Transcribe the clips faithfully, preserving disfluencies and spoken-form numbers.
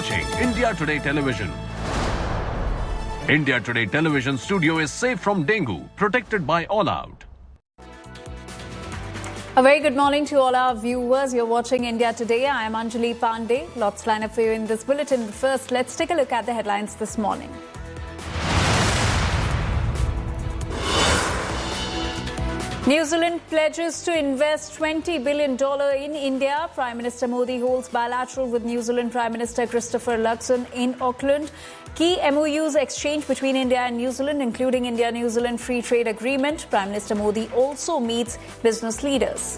watching India Today Television. India Today Television studio is safe from dengue, protected by All Out. A very good morning to all our viewers. You're watching India Today. I am Anjali Pandey. Lots lined up for you in this bulletin. But first, let's take a look at the headlines this morning. New Zealand pledges to invest twenty billion dollars in India. Prime Minister Modi holds bilateral with New Zealand Prime Minister Christopher Luxon in Auckland. Key M O Us exchanged between India and New Zealand, including India-New Zealand Free Trade Agreement. Prime Minister Modi also meets business leaders.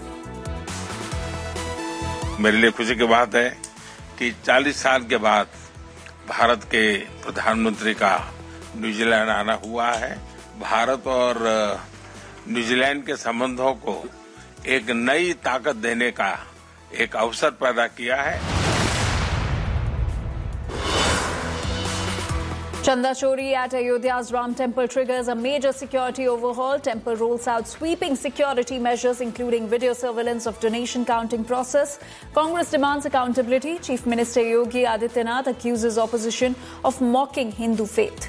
मेरे लिए खुशी की बात है कि चालीस साल के बाद भारत के प्रधानमंत्री का न्यूजीलैंड आना हुआ है. भारत और न्यूजीलैंड के संबंधों को एक नई ताकत देने का एक अवसर पैदा किया है. Chanda Chori at Ayodhya's Ram Temple triggers a major security overhaul. Temple rolls out sweeping security measures, including video surveillance of donation counting process. Congress demands accountability. Chief Minister Yogi Adityanath accuses opposition of mocking Hindu faith.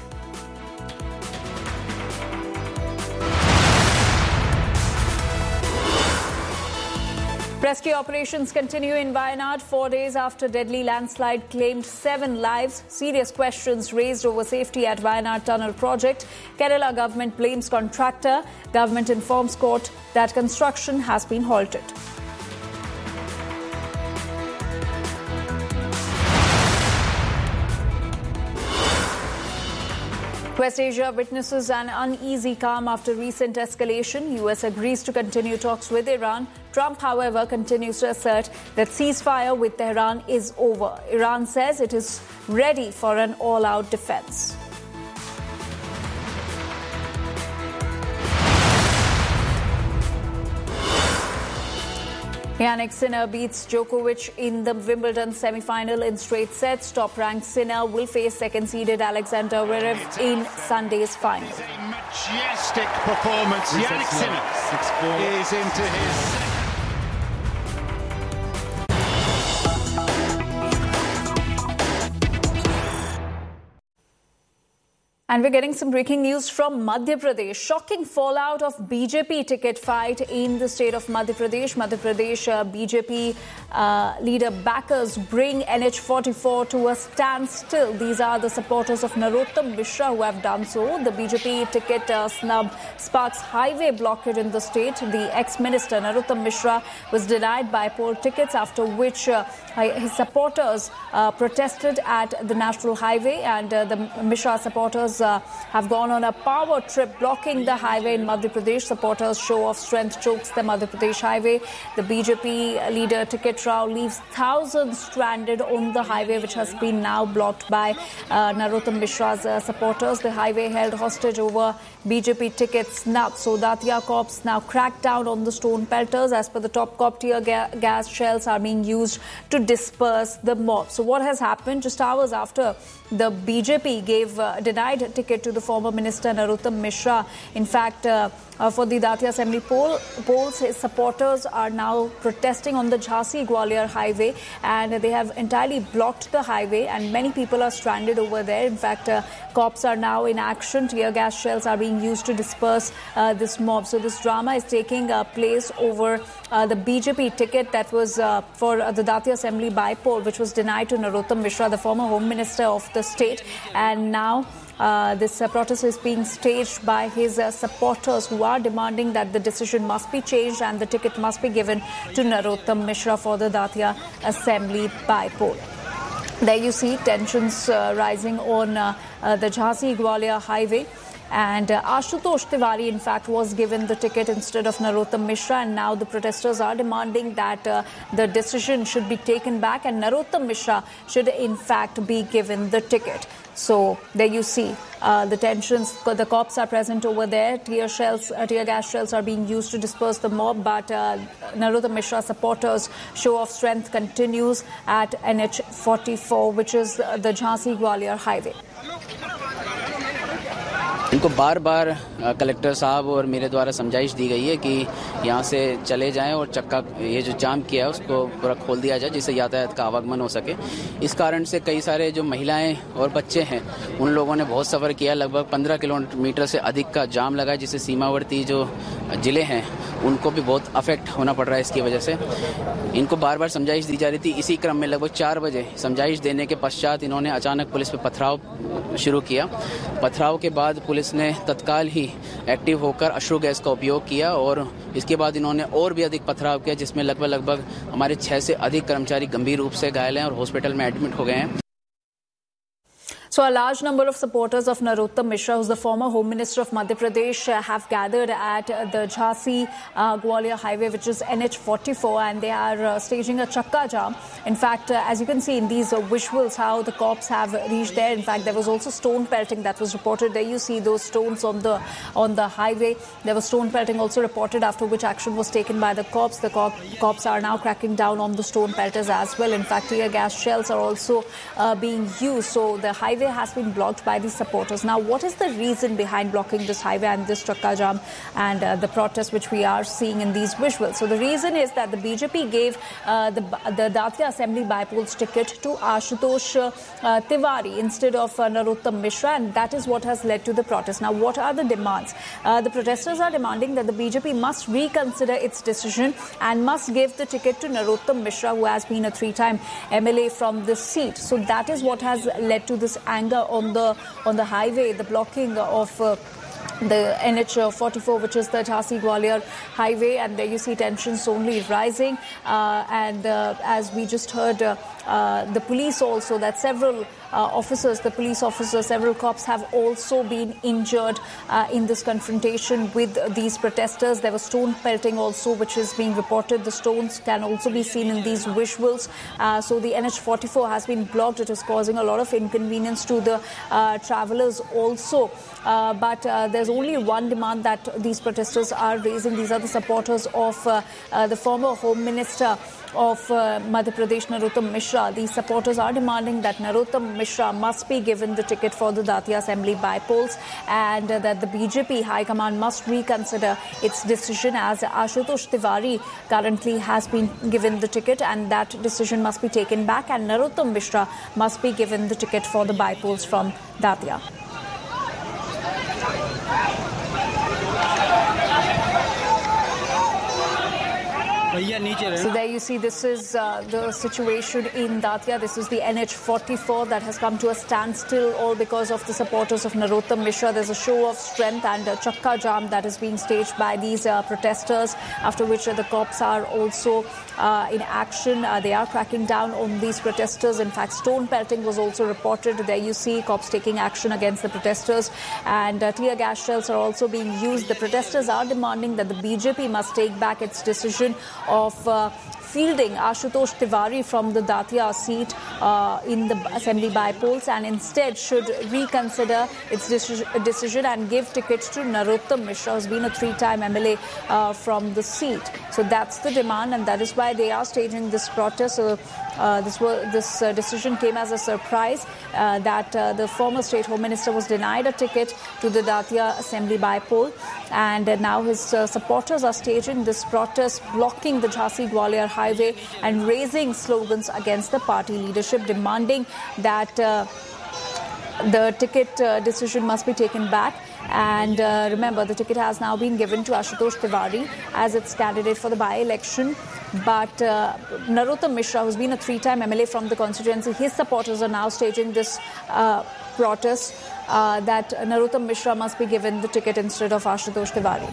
Rescue operations continue in Wayanad four days after deadly landslide claimed seven lives. Serious questions raised over safety at Wayanad Tunnel project. Kerala government blames contractor. Government informs court that construction has been halted. West Asia witnesses an uneasy calm after recent escalation. U S agrees to continue talks with Iran. Trump, however, continues to assert that ceasefire with Tehran is over. Iran says it is ready for an all-out defense. Jannik Sinner beats Djokovic in the Wimbledon semi-final in straight sets. Top-ranked Sinner will face second-seeded Alexander Zverev in Sunday's final. It's a majestic performance. Jannik Sinner is into his... And we're getting some breaking news from Madhya Pradesh. Shocking fallout of B J P ticket fight in the state of Madhya Pradesh. Madhya Pradesh uh, B J P uh, leader backers bring N H forty-four to a standstill. These are the supporters of Narottam Mishra who have done so. The B J P ticket uh, snub sparks highway blockade in the state. The ex-minister Narottam Mishra was denied by poll tickets, after which uh, his supporters uh, protested at the National Highway, and uh, the Mishra supporters Uh, have gone on a power trip blocking the highway in Madhya Pradesh. Supporters show of strength chokes the Madhya Pradesh highway. The B J P leader Ticket Rao leaves thousands stranded on the highway, which has been now blocked by uh, Narottam Mishra's uh, supporters. The highway held hostage over B J P ticket snub. So Datia Corps now cracked down on the stone pelters. As per the top cop, tear ga gas shells are being used to disperse the mob. So what has happened? Just hours after the B J P gave uh, denied ticket to the former minister Narottam Mishra. In fact, uh, uh, for the Datia Assembly poll, polls, his supporters are now protesting on the Jhansi-Gwalior highway, and they have entirely blocked the highway, and many people are stranded over there. In fact, uh, cops are now in action. Tear gas shells are being used to disperse uh, this mob. So this drama is taking uh, place over uh, the B J P ticket that was uh, for uh, the Datia Assembly by poll, which was denied to Narottam Mishra, the former Home Minister of the state. And now Uh, this uh, protest is being staged by his uh, supporters, who are demanding that the decision must be changed and the ticket must be given to Narottam Mishra for the Datia Assembly by poll. There you see tensions uh, rising on uh, uh, the Jhansi-Gwalior highway. And uh, Ashutosh Tiwari, in fact, was given the ticket instead of Narottam Mishra, and now the protesters are demanding that uh, the decision should be taken back and Narottam Mishra should, in fact, be given the ticket. So there you see uh, the tensions. The cops are present over there. Tear shells, uh, tear gas shells are being used to disperse the mob. But uh, Narottam Mishra supporters' show of strength continues at N H forty-four, which is uh, the Jhansi-Gwalior highway. इनको बार बार collector साहब और मेरे द्वारा समझाइश दी गई है कि यहाँ से चले जाएं और चक्का ये जो जाम किया है उसको पूरा खोल दिया जाए जिससे यातायात का आवागमन हो सके। इस कारण से कई सारे जो महिलाएं और बच्चे हैं उन लोगों ने बहुत सफ़र किया, लगभग पंद्रह किलोमीटर से अधिक का जाम लगा जिससे सीमावर्ती जो ज़िले हैं उनको भी बहुत अफेक्ट होना पड़ रहा है इसकी वजह से। इनको बार बार समझाइश दी जा रही थी। इसी क्रम में लगभग चार बजे समझाइश देने के पश्चात इन्होंने अचानक पुलिस पर पथराव शुरू किया। पथराव के बाद पुलिस ने तत्काल ही एक्टिव होकर अश्रु गैस का उपयोग किया और इसके बाद इन्होंने और भी अधिक पथराव किया जिसमें लगभग लगभग हमारे छह से अधिक कर्मचारी गंभीर रूप से घायल हैं और हॉस्पिटल में एडमिट हो गए हैं। So a large number of supporters of Narottam Mishra, who's the former Home Minister of Madhya Pradesh, uh, have gathered at uh, the Jhansi uh, Gwalior Highway, which is N H forty-four, and they are uh, staging a chakka jam. In fact, uh, as you can see in these uh, visuals, how the cops have reached there. In fact, there was also stone pelting that was reported. There you see those stones on the on the highway. There was stone pelting also reported, after which action was taken by the cops. The cop, cops are now cracking down on the stone pelters as well. In fact, tear gas shells are also uh, being used. So the highway has been blocked by the supporters. Now, what is the reason behind blocking this highway and this chakka jam and uh, the protest which we are seeing in these visuals? So the reason is that the B J P gave uh, the, the Datia Assembly bypolls ticket to Ashutosh uh, uh, Tiwari instead of uh, Narottam Mishra, and that is what has led to the protest. Now, what are the demands? Uh, the protesters are demanding that the B J P must reconsider its decision and must give the ticket to Narottam Mishra, who has been a three-time M L A from this seat. So that is what has led to this anger on the on the highway, the blocking of uh, the N H forty-four, which is the Jhansi Gwalior highway, and there you see tensions only rising. Uh, and uh, as we just heard, uh, uh, the police also, that several uh, officers, the police officers, several cops have also been injured uh, in this confrontation with these protesters. There was stone pelting also, which is being reported. The stones can also be seen in these visuals. Uh, so the N H forty-four has been blocked. It is causing a lot of inconvenience to the uh, travellers also. Uh, but uh, there's only one demand that these protesters are raising. These are the supporters of uh, uh, the former Home Minister of uh, Madhya Pradesh, Narottam Mishra. These supporters are demanding that Narottam Mishra must be given the ticket for the Datia Assembly bypolls, and uh, that the B J P High Command must reconsider its decision, as Ashutosh Tiwari currently has been given the ticket, and that decision must be taken back, and Narottam Mishra must be given the ticket for the bypolls from Datia. So there you see, this is uh, the situation in Datia. This is the N H forty-four that has come to a standstill, all because of the supporters of Narottam Mishra. There's a show of strength and a chakka jam that is being staged by these uh, protesters, after which uh, the cops are also uh, in action. Uh, they are cracking down on these protesters. In fact, stone pelting was also reported. There you see cops taking action against the protesters, and uh, tear gas shells are also being used. The protesters are demanding that the B J P must take back its decision of uh, fielding Ashutosh Tiwari from the Datia seat uh, in the Assembly bypolls, and instead should reconsider its deci- decision and give tickets to Narottam Mishra, who's been a three-time M L A uh, from the seat. So that's the demand, and that is why they are staging this protest. So, uh, this was, this uh, decision came as a surprise uh, that uh, the former State Home Minister was denied a ticket to the Datia Assembly bypoll, and uh, now his uh, supporters are staging this protest, blocking the Jhansi Gwalior highway and raising slogans against the party leadership, demanding that uh, the ticket uh, decision must be taken back. And uh, remember, the ticket has now been given to Ashutosh Tiwari as its candidate for the by-election. But uh, Narottam Mishra, who's been a three-time M L A from the constituency, his supporters are now staging this uh, protest uh, that Narottam Mishra must be given the ticket instead of Ashutosh Tiwari.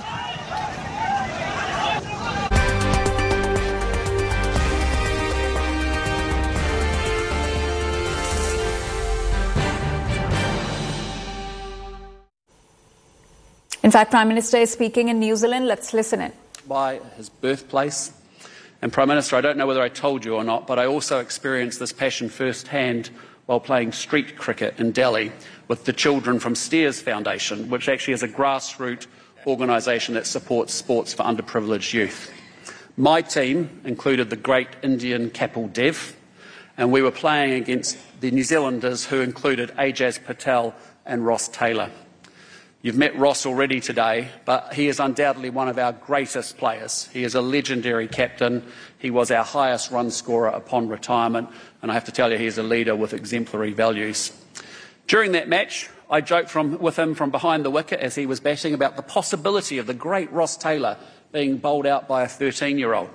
In fact, Prime Minister is speaking in New Zealand. Let's listen in. By his birthplace. And Prime Minister, I don't know whether I told you or not, but I also experienced this passion firsthand while playing street cricket in Delhi with the children from Steers Foundation, which actually is a grassroots organisation that supports sports for underprivileged youth. My team included the great Indian Kapil Dev, and we were playing against the New Zealanders who included Ajaz Patel and Ross Taylor. You've met Ross already today, but he is undoubtedly one of our greatest players. He is a legendary captain. He was our highest run scorer upon retirement, and I have to tell you, he is a leader with exemplary values. During that match, I joked from, with him from behind the wicket as he was batting about the possibility of the great Ross Taylor being bowled out by a thirteen-year-old.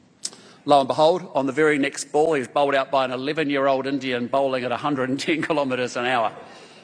Lo and behold, on the very next ball, he was bowled out by an eleven-year-old Indian bowling at one hundred and ten kilometres an hour.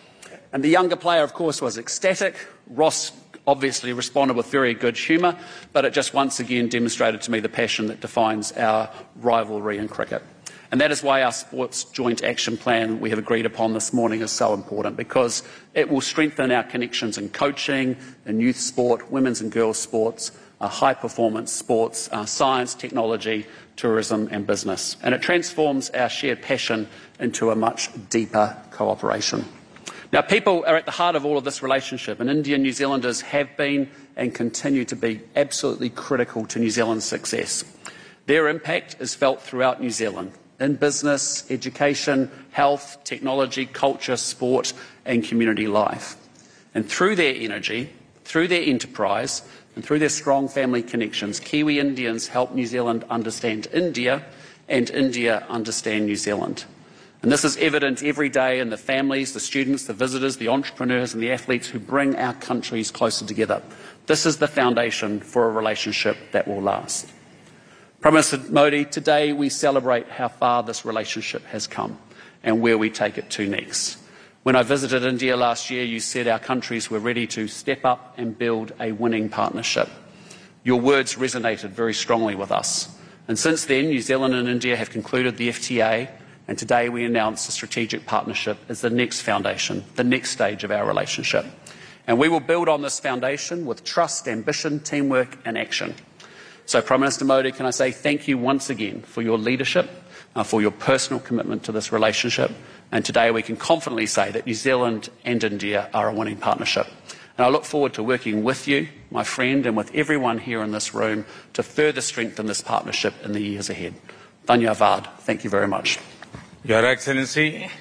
And the younger player, of course, was ecstatic. Ross obviously responded with very good humour, but it just once again demonstrated to me the passion that defines our rivalry in cricket. And that is why our sports joint action plan we have agreed upon this morning is so important, because it will strengthen our connections in coaching, in youth sport, women's and girls' sports, uh, high-performance sports, uh, science, technology, tourism and business. And it transforms our shared passion into a much deeper cooperation. Now, people are at the heart of all of this relationship, and India and New Zealanders have been and continue to be absolutely critical to New Zealand's success. Their impact is felt throughout New Zealand, in business, education, health, technology, culture, sport and community life. And through their energy, through their enterprise and through their strong family connections, Kiwi Indians help New Zealand understand India and India understand New Zealand. And this is evident every day in the families, the students, the visitors, the entrepreneurs and the athletes who bring our countries closer together. This is the foundation for a relationship that will last. Prime Minister Modi, today we celebrate how far this relationship has come and where we take it to next. When I visited India last year, you said our countries were ready to step up and build a winning partnership. Your words resonated very strongly with us. And since then, New Zealand and India have concluded the F T A, and today we announce a strategic partnership as the next foundation, the next stage of our relationship. And we will build on this foundation with trust, ambition, teamwork and action. So, Prime Minister Modi, can I say thank you once again for your leadership, uh, for your personal commitment to this relationship. And today we can confidently say that New Zealand and India are a winning partnership. And I look forward to working with you, my friend, and with everyone here in this room to further strengthen this partnership in the years ahead. Dhanyavad. Thank you very much. Your Excellency,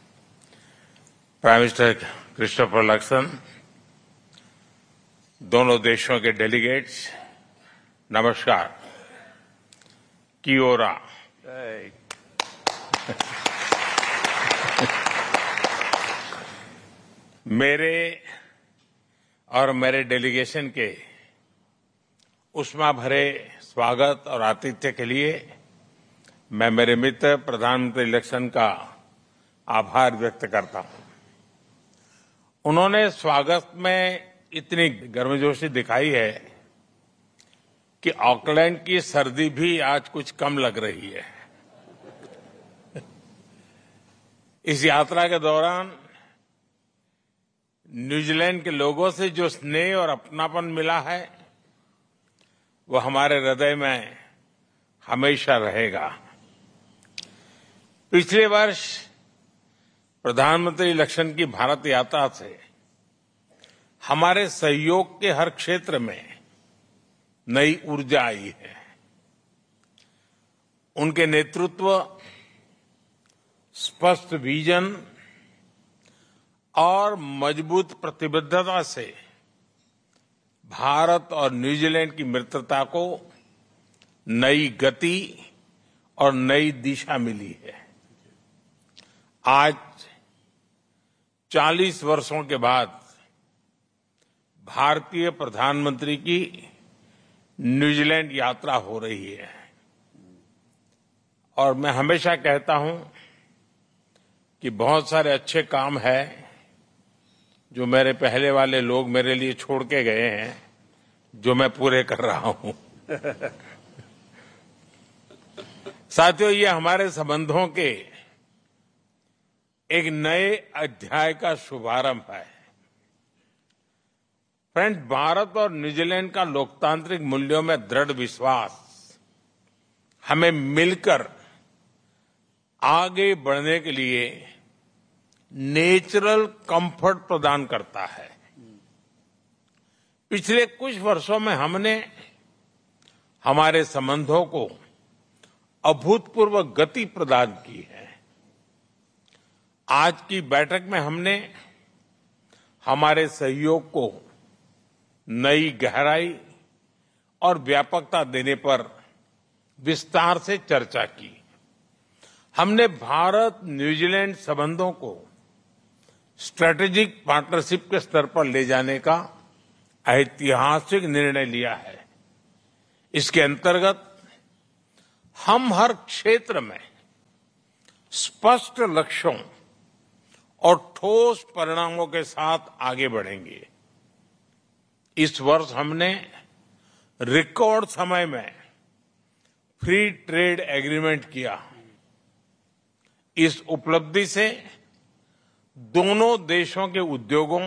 Prime Minister Christopher Luxon, दोनों देशों के delegates, नमस्कार, कियोरा। मेरे और मेरे delegation के उष्मा भरे स्वागत और आतिथ्य के लिए मैं मेरे मित्र प्रधानमंत्री लक्ष्मण का आभार व्यक्त करता हूं। उन्होंने स्वागत में इतनी गर्मजोशी दिखाई है कि ऑकलैंड की सर्दी भी आज कुछ कम लग रही है। इस यात्रा के दौरान न्यूजीलैंड के लोगों से जो स्नेह और अपनापन मिला है, वो हमारे हृदय में हमेशा रहेगा। पिछले वर्ष प्रधानमंत्री लक्ष्मण की भारत यात्रा से हमारे सहयोग के हर क्षेत्र में नई ऊर्जा आई है। उनके नेतृत्व, स्पष्ट विजन और मजबूत प्रतिबद्धता से भारत और न्यूजीलैंड की मित्रता को नई गति और नई दिशा मिली है। आज चालीस वर्षों के बाद भारतीय प्रधानमंत्री की न्यूजीलैंड यात्रा हो रही है और मैं हमेशा कहता हूं कि बहुत सारे अच्छे काम हैं जो मेरे पहले वाले लोग मेरे लिए छोड़ के गए हैं, जो मैं पूरे कर रहा हूं। साथियों, ये हमारे संबंधों के एक नए अध्याय का शुभारंभ है। फ्रेंड्स, भारत और न्यूजीलैंड का लोकतांत्रिक मूल्यों में दृढ़ विश्वास हमें मिलकर आगे बढ़ने के लिए नेचुरल कंफर्ट प्रदान करता है। पिछले कुछ वर्षों में हमने हमारे संबंधों को अभूतपूर्व गति प्रदान की है। आज की बैठक में हमने हमारे सहयोग को नई गहराई और व्यापकता देने पर विस्तार से चर्चा की। हमने भारत न्यूजीलैंड संबंधों को स्ट्रेटेजिक पार्टनरशिप के स्तर पर ले जाने का ऐतिहासिक निर्णय लिया है। इसके अंतर्गत हम हर क्षेत्र में स्पष्ट लक्ष्यों और ठोस परिणामों के साथ आगे बढ़ेंगे। इस वर्ष हमने रिकॉर्ड समय में फ्री ट्रेड एग्रीमेंट किया। इस उपलब्धि से दोनों देशों के उद्योगों,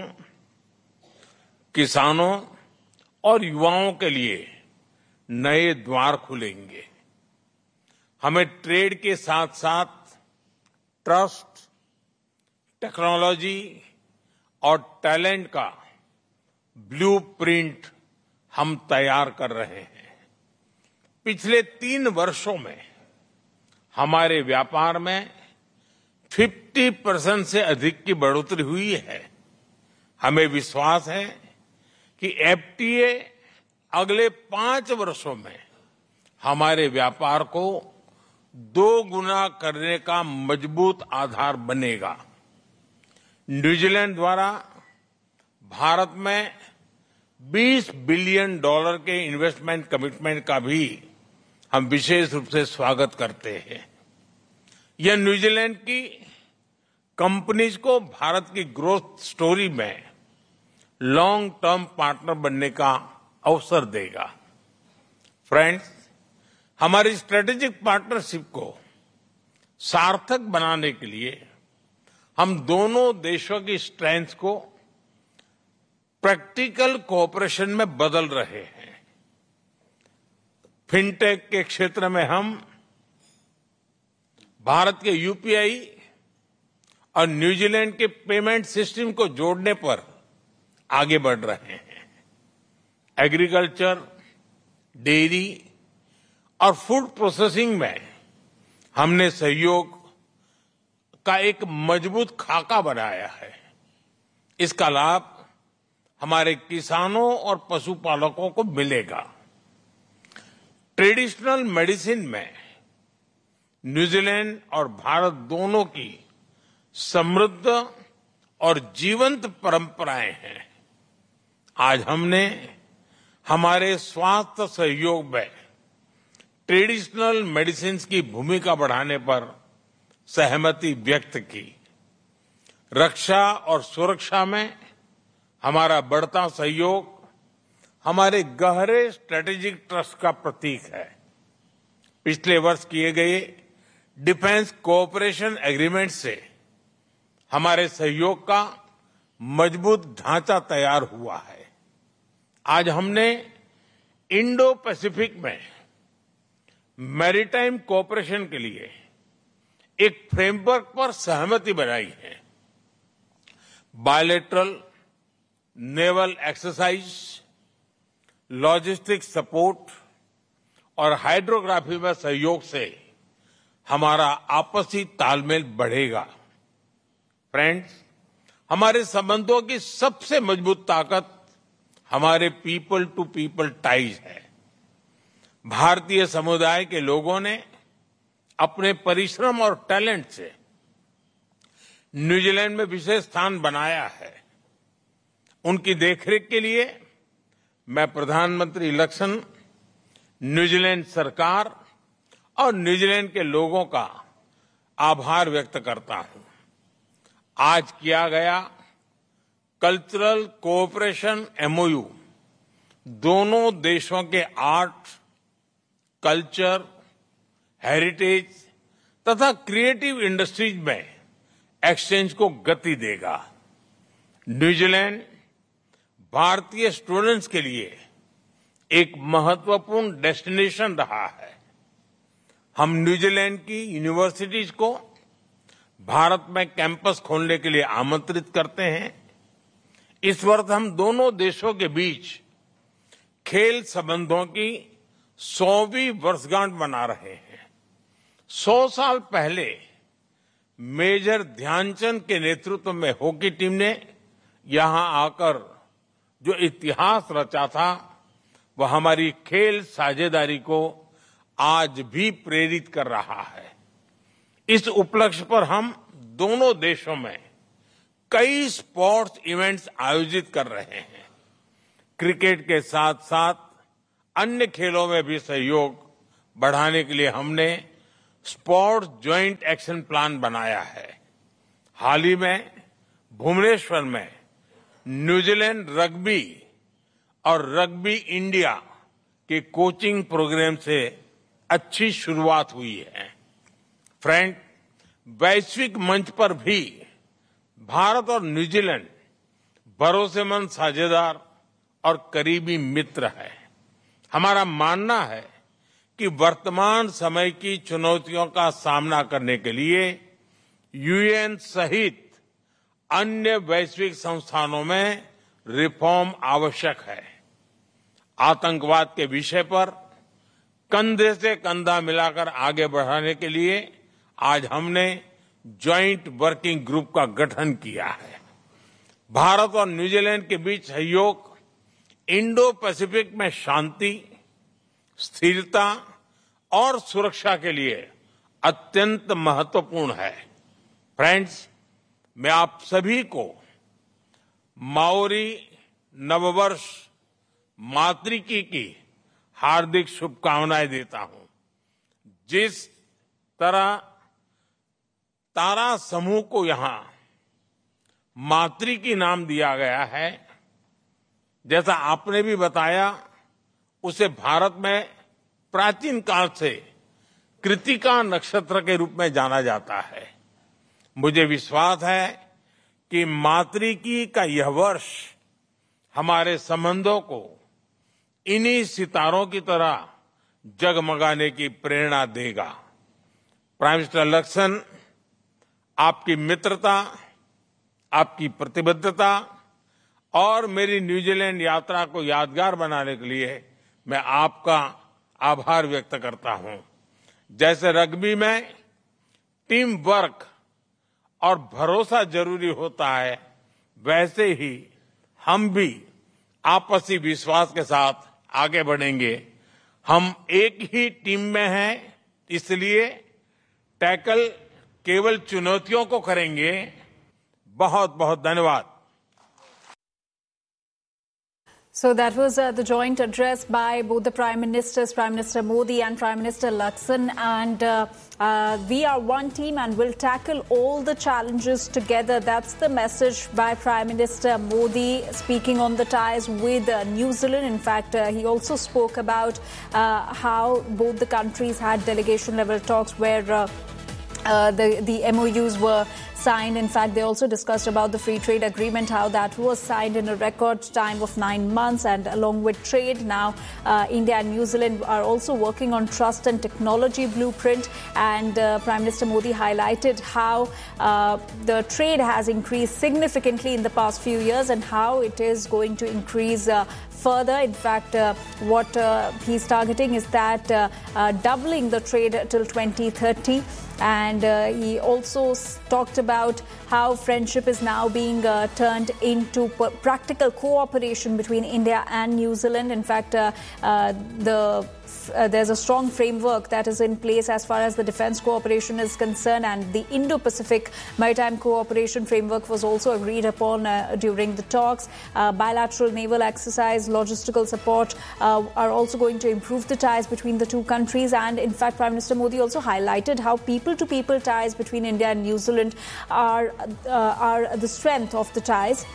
किसानों और युवाओं के लिए नए द्वार खुलेंगे। हमें ट्रेड के साथ साथ ट्रस्ट, टेक्नोलॉजी और टैलेंट का ब्लूप्रिंट हम तैयार कर रहे हैं। पिछले तीन वर्षों में हमारे व्यापार में पचास परसेंट से अधिक की बढ़ोतरी हुई है। हमें विश्वास है कि एफटीए अगले पांच वर्षों में हमारे व्यापार को दो गुना करने का मजबूत आधार बनेगा। न्यूजीलैंड द्वारा भारत में बीस बिलियन डॉलर के इन्वेस्टमेंट कमिटमेंट का भी हम विशेष रूप से स्वागत करते हैं। यह न्यूजीलैंड की कंपनीज को भारत की ग्रोथ स्टोरी में लॉन्ग टर्म पार्टनर बनने का अवसर देगा। फ्रेंड्स, हमारी स्ट्रेटेजिक पार्टनरशिप को सार्थक बनाने के लिए हम दोनों देशों की स्ट्रेंथ को प्रैक्टिकल कोऑपरेशन में बदल रहे हैं। फिनटेक के क्षेत्र में हम भारत के यूपीआई और न्यूजीलैंड के पेमेंट सिस्टम को जोड़ने पर आगे बढ़ रहे हैं। एग्रीकल्चर, डेयरी और फूड प्रोसेसिंग में हमने सहयोग का एक मजबूत खाका बनाया है। इसका लाभ हमारे किसानों और पशुपालकों को मिलेगा। ट्रेडिशनल मेडिसिन में न्यूजीलैंड और भारत दोनों की समृद्ध और जीवंत परंपराएं हैं। आज हमने हमारे स्वास्थ्य सहयोग में ट्रेडिशनल मेडिसिन की भूमिका बढ़ाने पर सहमति व्यक्त की। रक्षा और सुरक्षा में हमारा बढ़ता सहयोग हमारे गहरे स्ट्रेटेजिक ट्रस्ट का प्रतीक है। पिछले वर्ष किए गए डिफेंस कोऑपरेशन एग्रीमेंट से हमारे सहयोग का मजबूत ढांचा तैयार हुआ है। आज हमने इंडो पैसिफिक में मैरीटाइम कोऑपरेशन के लिए एक फ्रेमवर्क पर सहमति बनाई है। Bilateral naval exercise, logistic support और हाइड्रोग्राफी में सहयोग से हमारा आपसी तालमेल बढ़ेगा। फ्रेंड्स, हमारे संबंधों की सबसे मजबूत ताकत हमारे पीपल टू पीपल टाइज है। भारतीय समुदाय के लोगों ने अपने परिश्रम और टैलेंट से न्यूजीलैंड में विशेष स्थान बनाया है। उनकी देखरेख के लिए मैं प्रधानमंत्री इलेक्शन, न्यूजीलैंड सरकार और न्यूजीलैंड के लोगों का आभार व्यक्त करता हूं। आज किया गया कल्चरल कोऑपरेशन एमओयू दोनों देशों के आर्ट, कल्चर, हेरिटेज तथा क्रिएटिव इंडस्ट्रीज में एक्सचेंज को गति देगा। न्यूजीलैंड भारतीय स्टूडेंट्स के लिए एक महत्वपूर्ण डेस्टिनेशन रहा है। हम न्यूजीलैंड की यूनिवर्सिटीज को भारत में कैंपस खोलने के लिए आमंत्रित करते हैं। इस वर्ष हम दोनों देशों के बीच खेल संबंधों की सौवीं वर्षगांठ मना रहे हैं। सौ साल पहले मेजर ध्यानचंद के नेतृत्व में हॉकी टीम ने यहां आकर जो इतिहास रचा था वह हमारी खेल साझेदारी को आज भी प्रेरित कर रहा है। इस उपलक्ष्य पर हम दोनों देशों में कई स्पोर्ट्स इवेंट्स आयोजित कर रहे हैं। क्रिकेट के साथ साथ अन्य खेलों में भी सहयोग बढ़ाने के लिए हमने स्पोर्ट्स ज्वाइंट एक्शन प्लान बनाया है। हाल ही में भुवनेश्वर में न्यूजीलैंड रग्बी और रग्बी इंडिया के कोचिंग प्रोग्राम से अच्छी शुरुआत हुई है। फ्रेंड, वैश्विक मंच पर भी भारत और न्यूजीलैंड भरोसेमंद साझेदार और करीबी मित्र है। हमारा मानना है कि वर्तमान समय की चुनौतियों का सामना करने के लिए यूएन सहित अन्य वैश्विक संस्थानों में रिफॉर्म आवश्यक है। आतंकवाद के विषय पर कंधे से कंधा मिलाकर आगे बढ़ाने के लिए आज हमने ज्वाइंट वर्किंग ग्रुप का गठन किया है। भारत और न्यूजीलैंड के बीच सहयोग इंडो पैसिफिक में शांति, स्थिरता और सुरक्षा के लिए अत्यंत महत्वपूर्ण है। फ्रेंड्स, मैं आप सभी को माओरी नववर्ष मातृकी की हार्दिक शुभकामनाएं देता हूं। जिस तरह तारा समूह को यहां मातृकी नाम दिया गया है, जैसा आपने भी बताया, उसे भारत में प्राचीन काल से कृतिका नक्षत्र के रूप में जाना जाता है। मुझे विश्वास है कि मातृकी का यह वर्ष हमारे संबंधों को इन्हीं सितारों की तरह जगमगाने की प्रेरणा देगा। प्राइम मिनिस्टर लक्सन, आपकी मित्रता, आपकी प्रतिबद्धता और मेरी न्यूजीलैंड यात्रा को यादगार बनाने के लिए मैं आपका आभार व्यक्त करता हूं। जैसे रग्बी में टीम वर्क और भरोसा जरूरी होता है, वैसे ही हम भी आपसी विश्वास के साथ आगे बढ़ेंगे। हम एक ही टीम में हैं, इसलिए टैकल केवल चुनौतियों को करेंगे। बहुत बहुत धन्यवाद। So that was uh, the joint address by both the Prime Ministers, Prime Minister Modi and Prime Minister Lakson. And uh, uh, we are one team and will tackle all the challenges together. That's the message by Prime Minister Modi speaking on the ties with uh, New Zealand. In fact, uh, he also spoke about uh, how both the countries had delegation level talks where uh, uh, the, the M O Us were signed. In fact, they also discussed about the free trade agreement, how that was signed in a record time of nine months. And along with trade, now uh, India and New Zealand are also working on trust and technology blueprint. And uh, Prime Minister Modi highlighted how uh, the trade has increased significantly in the past few years and how it is going to increase uh, further. In fact, uh, what uh, he's targeting is that uh, uh, doubling the trade till twenty thirty. And uh, he also talked about how friendship is now being uh, turned into p- practical cooperation between India and New Zealand. In fact, uh, uh, the Uh, there's a strong framework that is in place as far as the defense cooperation is concerned, and the Indo-Pacific Maritime Cooperation Framework was also agreed upon uh, during the talks. Uh, bilateral naval exercise, logistical support uh, are also going to improve the ties between the two countries. And in fact, Prime Minister Modi also highlighted how people-to-people ties between India and New Zealand are, uh, are the strength of the ties.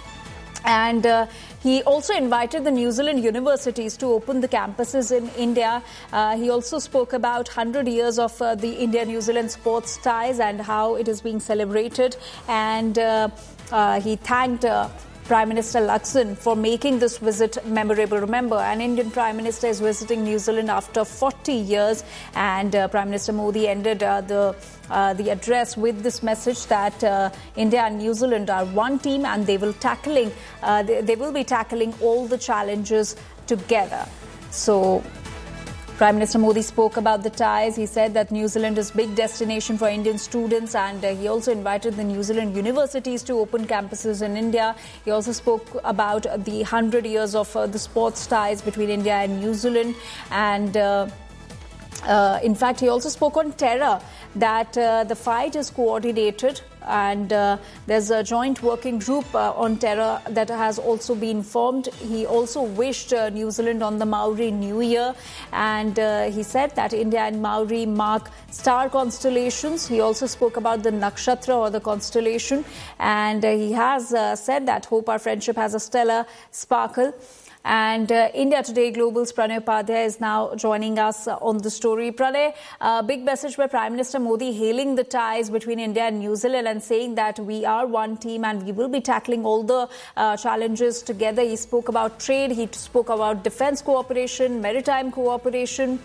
And uh, he also invited the New Zealand universities to open the campuses in India. Uh, he also spoke about one hundred years of uh, the India-New Zealand sports ties and how it is being celebrated. And uh, uh, he thanked uh, Prime Minister Lakson for making this visit memorable. Remember, an Indian Prime Minister is visiting New Zealand after forty years, and uh, Prime Minister Modi ended uh, the uh, the address with this message that uh, India and New Zealand are one team, and they will tackling uh, they, they will be tackling all the challenges together. So Prime Minister Modi spoke about the ties. He said that New Zealand is a big destination for Indian students, and uh, he also invited the New Zealand universities to open campuses in India. He also spoke about the one hundred years of uh, the sports ties between India and New Zealand. And uh, uh, in fact, he also spoke on terror, that uh, the fight is coordinated, and uh, there's a joint working group uh, on terror that has also been formed. He also wished uh, New Zealand on the Maori New Year, and uh, he said that India and Maori mark star constellations. He also spoke about the nakshatra, or the constellation, and uh, he has uh, said that hope our friendship has a stellar sparkle. And uh, India Today Global's Pranay Upadhyay is now joining us uh, on the story. Pranay, a uh, big message by Prime Minister Modi hailing the ties between India and New Zealand and saying that we are one team and we will be tackling all the uh, challenges together. He spoke about trade, he spoke about defence cooperation, maritime cooperation.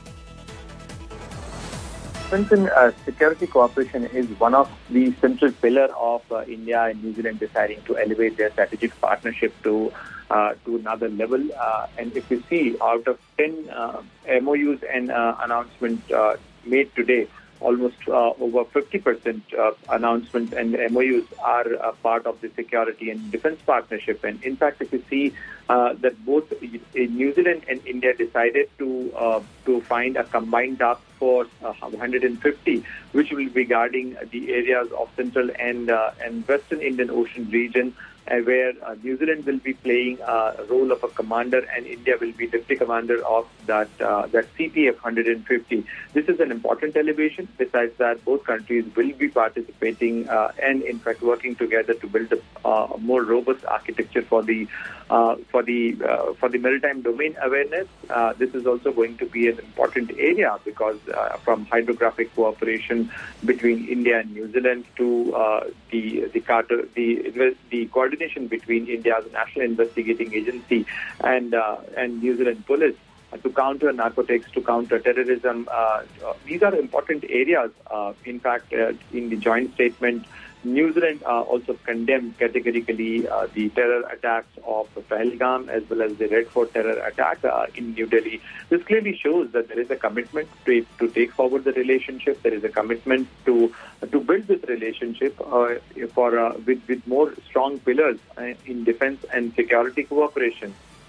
Defence and uh, security cooperation is one of the central pillars of uh, India and New Zealand deciding to elevate their strategic partnership to uh, to another level. Uh, and if you see, out of ten uh, M O Us and uh, announcements uh, made today, almost uh, over fifty percent uh, announcements and M O Us are uh, part of the security and defence partnership. And in fact, if you see uh, that both New Zealand and India decided to uh, to find a combined task force, uh, one hundred fifty, which will be guarding the areas of central and uh, and western Indian Ocean region, uh, where uh, New Zealand will be playing a role of a commander and India will be deputy commander of that uh, that C P F one hundred fifty. This is an important elevation. Besides that, both countries will be participating uh, and in fact working together to build a uh, more robust architecture for the uh, for the uh, for the maritime domain awareness. Uh, this is also going to be an important area because uh, from hydrographic cooperation between India and New Zealand to uh, the the, Carter, the the coordination between India's National Investigating Agency and uh, and New Zealand Police to counter narcotics, to counter terrorism. Uh, these are important areas. Uh, in fact, uh, in the joint statement, New Zealand uh, also condemned categorically uh, the terror attacks of Pahalgam as well as the Red Fort terror attack uh, in New Delhi. This clearly shows that there is a commitment to, to take forward the relationship. There is a commitment to to build this relationship uh, for uh, with, with more strong pillars uh, in defense and security cooperation.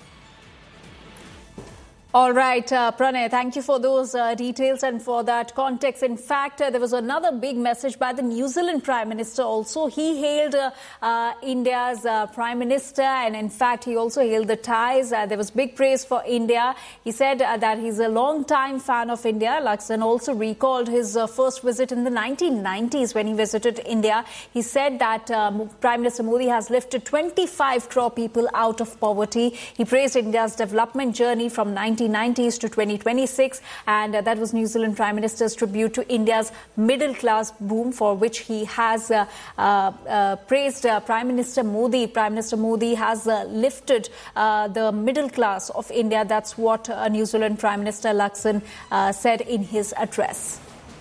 All right, uh, Pranay, thank you for those uh, details and for that context. In fact, uh, there was another big message by the New Zealand Prime Minister also. He hailed uh, uh, India's uh, Prime Minister, and in fact, he also hailed the ties. Uh, there was big praise for India. He said uh, that he's a long-time fan of India. Laksan also recalled his uh, first visit in the nineteen nineties when he visited India. He said that uh, Prime Minister Modi has lifted twenty-five crore people out of poverty. He praised India's development journey from nineteen nineties to twenty twenty-six, and uh, that was New Zealand Prime Minister's tribute to India's middle class boom, for which he has uh, uh, uh, praised uh, Prime Minister Modi. Prime Minister Modi has uh, lifted uh, the middle class of India. That's what uh, New Zealand Prime Minister Laksan uh, said in his address.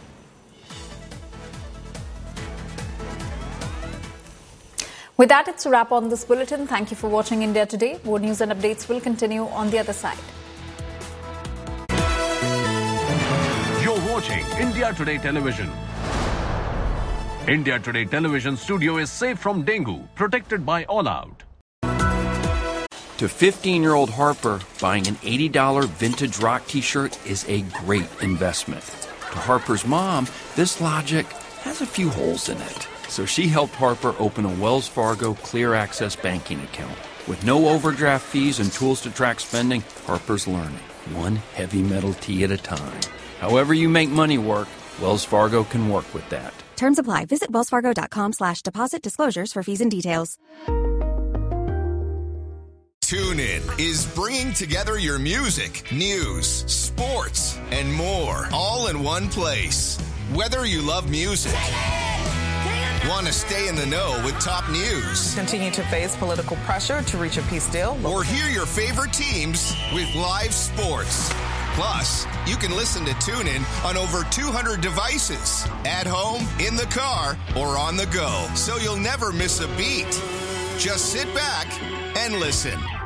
With that, it's a wrap on this bulletin. Thank you for watching India Today. More news and updates will continue on the other side. Watching India Today Television. India Today Television studio is safe from dengue, protected by All Out. To fifteen-year-old Harper, buying an eighty dollars vintage rock t-shirt is a great investment. To Harper's mom, this logic has a few holes in it. So she helped Harper open a Wells Fargo Clear Access banking account. With no overdraft fees and tools to track spending, Harper's learning, one heavy metal tea at a time. However you make money work, Wells Fargo can work with that. Terms apply. Visit wellsfargo.com slash deposit disclosures for fees and details. TuneIn is bringing together your music, news, sports, and more, all in one place. Whether you love music, want to stay in the know with top news, continue to face political pressure to reach a peace deal, or hear your favorite teams with live sports. Plus, you can listen to TuneIn on over two hundred devices, at home, in the car, or on the go, so you'll never miss a beat. Just sit back and listen.